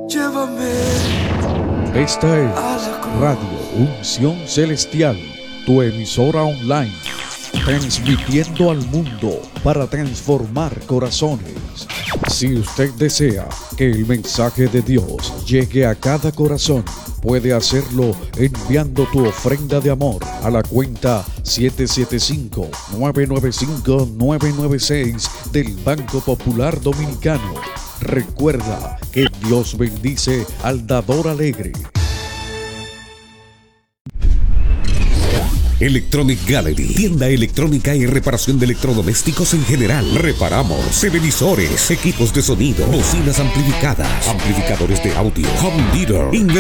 Llévame Esta a es la cruz. Radio Unción Celestial, tu emisora online, transmitiendo al mundo para transformar corazones. Si usted desea que el mensaje de Dios llegue a cada corazón, puede hacerlo enviando tu ofrenda de amor a la cuenta 775-995-996 del Banco Popular Dominicano. Recuerda que Dios bendice al dador alegre. Electronic Gallery, tienda electrónica y reparación de electrodomésticos en general. Reparamos televisores, equipos de sonido, bocinas amplificadas, amplificadores de audio, home theater,